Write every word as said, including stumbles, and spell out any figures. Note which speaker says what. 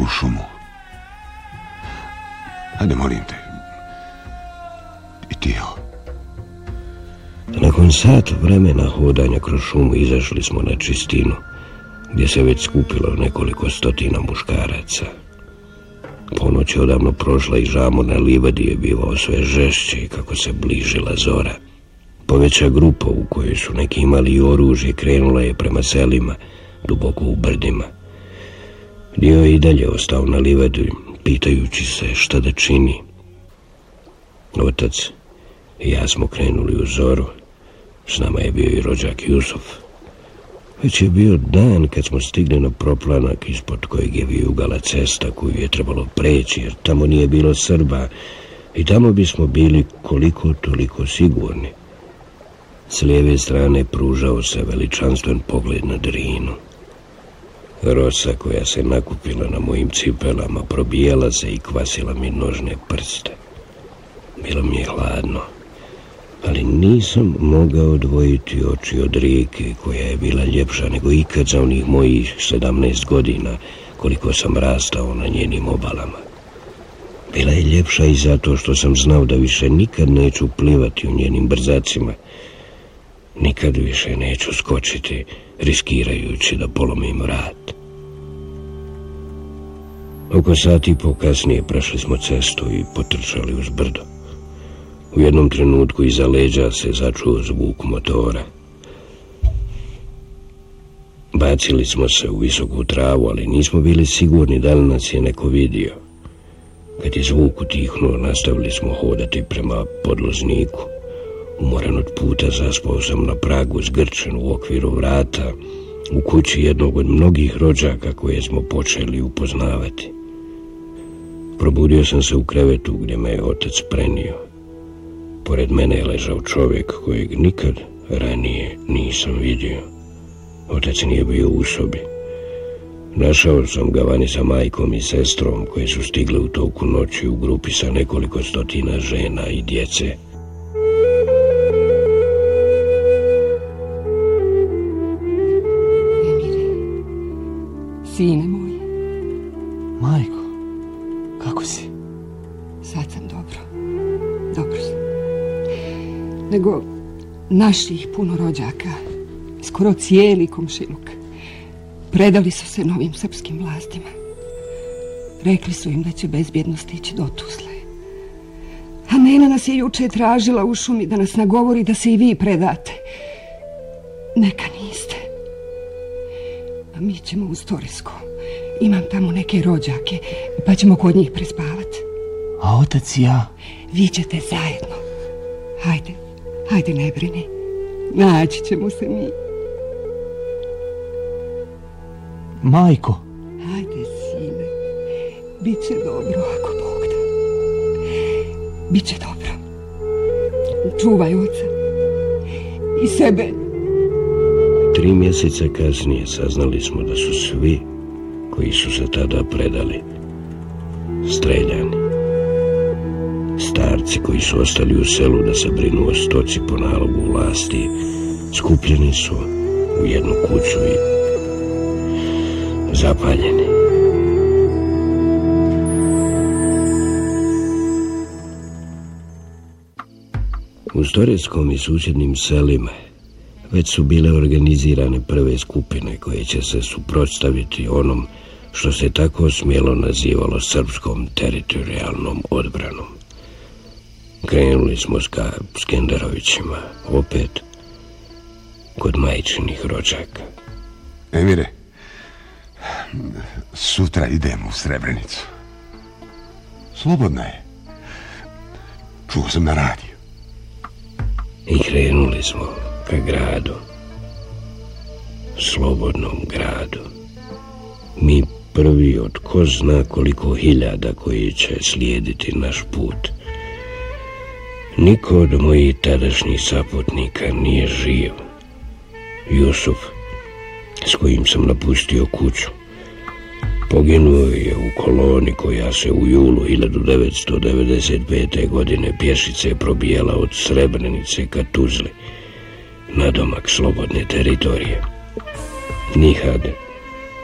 Speaker 1: u šumu. Hajde, molim te. I ti jo.
Speaker 2: Nakon sat vremena hodanja kroz šumu izašli smo na čistinu, gdje se već skupilo nekoliko stotina muškaraca. Ponoć je odavno prošla i žamor na livadi je bivao sve žešće kako se bližila zora. Poveća grupa u kojoj su neki imali i oružje krenula je prema selima, duboko u brdima. Dio je i dalje ostao na livadu, pitajući se šta da čini. Otac i ja smo krenuli u zoru, s nama je bio i rođak Jusuf. Već je bio dan kad smo stigli na proplanak ispod kojeg je vijugala cesta koju je trebalo preći, jer tamo nije bilo Srba i tamo bismo bili koliko toliko sigurni. S lijeve strane pružao se veličanstven pogled na Drinu. Rosa koja se nakupila na mojim cipelama probijala se i kvasila mi nožne prste. Bilo mi je hladno, ali nisam mogao odvojiti oči od rijeke koja je bila ljepša nego ikad za onih mojih sedamnaest godina koliko sam rastao na njenim obalama. Bila je ljepša i zato što sam znao da više nikad neću plivati u njenim brzacima. Nikad više neću skočiti, riskirajući da polomim vrat. Oko sat i po kasnije prešli smo cestu i potrčali uz brdo. U jednom trenutku iza leđa se začuo zvuk motora. Bacili smo se u visoku travu, ali nismo bili sigurni da li nas je neko vidio. Kad je zvuk utihnuo, nastavili smo hodati prema podlozniku. Umoran od puta zaspao sam na pragu zgrčen u okviru vrata, u kući jednog od mnogih rođaka koje smo počeli upoznavati. Probudio sam se u krevetu gdje me je otac prenio. Pored mene je ležao čovjek kojeg nikad ranije nisam vidio. Otac nije bio u sobi. Našao sam ga vani sa majkom i sestrom koje su stigle u toku noći u grupi sa nekoliko stotina žena i djece.
Speaker 3: Sine moj.
Speaker 4: Majko, kako si?
Speaker 3: Sad sam dobro. Dobro sam. Nego naših puno rođaka, skoro cijeli komšiluk, predali su se novim srpskim vlastima. Rekli su im da će bezbjedno stići do Tuzle. A Nena nas je juče tražila u šumi da nas nagovori da se i vi predate. Neka niste. A mi ćemo u Storesko. Imam tamo neke rođake, pa ćemo kod njih prespavati.
Speaker 4: A otac i ja?
Speaker 3: Vi ćete zajedno. Hajde, hajde ne brini. Naći ćemo se mi.
Speaker 4: Majko.
Speaker 3: Hajde, sine. Biće dobro ako Bog da. Biće dobro. Čuvaj oca. I sebe.
Speaker 2: Tri mjeseca kasnije saznali smo da su svi koji su se tada predali streljani. Starci koji su ostali u selu da se brinu o stoci po nalogu vlasti skupljeni su u jednu kuću i zapaljeni. U Storeskom i susjednim selima već su bile organizirane prve skupine koje će se suprotstaviti onom što se tako smjelo nazivalo srpskom teritorijalnom odbranom. Krenuli smo s Skenderovićima, opet kod majčinih rođaka.
Speaker 1: Emire, sutra idemo u Srebrenicu. Slobodna je. Čuo sam na radiju.
Speaker 2: I krenuli smo ka gradu, slobodnom gradu. Mi prvi od ko zna koliko hiljada koji će slijediti naš put. Niko od mojih tadašnjih saputnika nije živ. Jusuf, s kojim sam napustio kuću, poginuo je u koloni koja se u julu hiljadu devetsto devedeset pete. godine pješice probijala od Srebrenice ka Tuzli, nadomak slobodne teritorije. Nihad